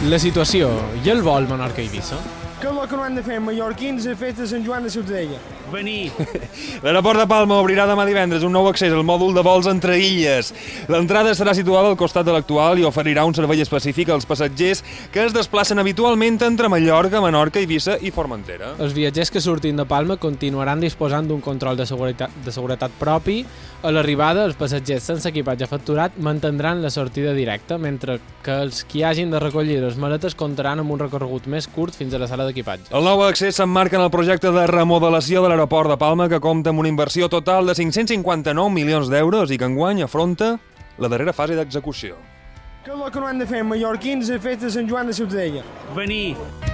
La situació i el vol Menorca-Eivissa. Què és el que no han de fer mallorquins a festa de Sant Joan de Ciutadella? Venir. L'aeroport de Palma obrirà demà divendres un nou accés al mòdul de vols entre illes. L'entrada serà situada al costat de l'actual i oferirà un servei específic als passatgers que es desplacen habitualment entre Mallorca, Menorca, Eivissa i Formentera. Els viatgers que surtin de Palma continuaran disposant d'un control de seguretat propi. A l'arribada, els passatgers sense equipatge facturat mantindran la sortida directa, mentre que els qui hagin de recollir les maletes comptaran amb un recorregut més curt fins a la sala d'equipatge. El nou accés s'emmarca en el projecte de remodelació de l'aeroport de Palma, que compta amb una inversió total de 559 milions d'euros i que enguany afronta la darrera fase d'execució. Què és el que no han de fer mallorquins a festa de Sant Joan de Ciutadella? Venir.